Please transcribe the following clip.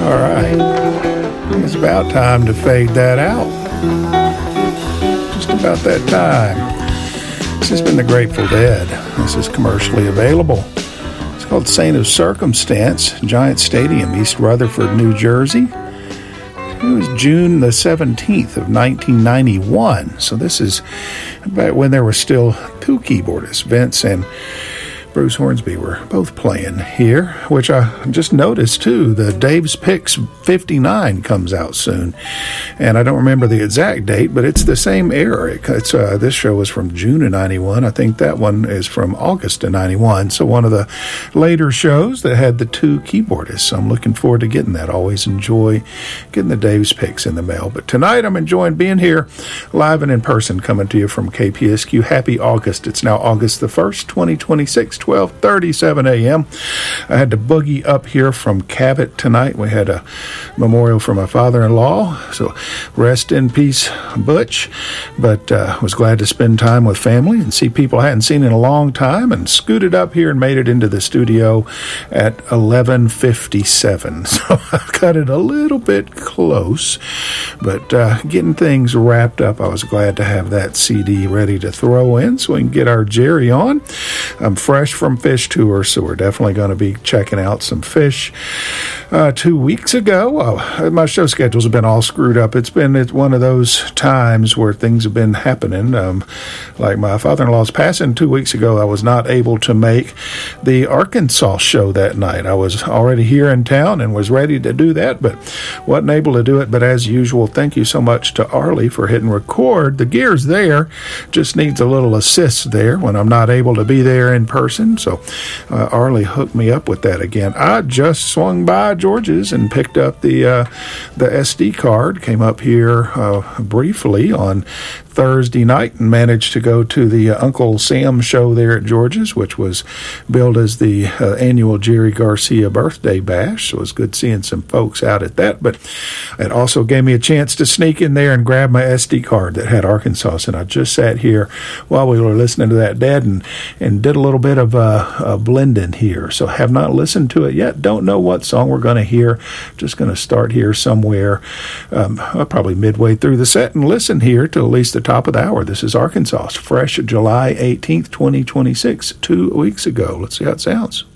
All right. It's about time to fade that out. Just about that time. This has been the Grateful Dead. This is commercially available. It's called Saint of Circumstance, Giant Stadium, East Rutherford, New Jersey. It was June the 17th of 1991. So this is about when there were still two keyboardists, Vince and Bruce Hornsby were both playing here, which I just noticed too. The Dave's Picks 59 comes out soon, and I don't remember the exact date, but it's the same era. This show was from June of 91. I think that one is from August of 91. So one of the later shows that had the two keyboardists. So I'm looking forward to getting that. Always enjoy getting the Dave's Picks in the mail. But tonight I'm enjoying being here live and in person, coming to you from KPSQ. Happy August. It's now August the 1st, 2026. 12:37 a.m. I had to boogie up here from Cabot tonight. We had a memorial for my father-in-law, so rest in peace, Butch. But was glad to spend time with family and see people I hadn't seen in a long time, and scooted up here and made it into the studio at 11:57. So I cut it a little bit close, but getting things wrapped up. I was glad to have that CD ready to throw in so we can get our Jerry on. I'm fresh from Fish Tour, so we're definitely going to be checking out some Fish. 2 weeks ago, my show schedules have been all screwed up. It's one of those times where things have been happening. Like my father-in-law's passing 2 weeks ago, I was not able to make the Arkansas show that night. I was already here in town and was ready to do that, but wasn't able to do it. But as usual, thank you so much to Arlie for hitting record. The gear's there, just needs a little assist there when I'm not able to be there in person. So Arlie hooked me up with that again. I just swung by George's and picked up the SD card, came up here briefly on Thursday night and managed to go to the Uncle Sam show there at George's, which was billed as the annual Jerry Garcia birthday bash. So it was good seeing some folks out at that, but it also gave me a chance to sneak in there and grab my SD card that had Arkansas, and I just sat here while we were listening to that Dead and did a little bit of blending here. So have not listened to it yet, don't know what song we're going to hear. Just going to start here somewhere probably midway through the set and listen here to at least the top of the hour. This is Arkansas, fresh July 18th, 2026, 2 weeks ago. Let's see how it sounds.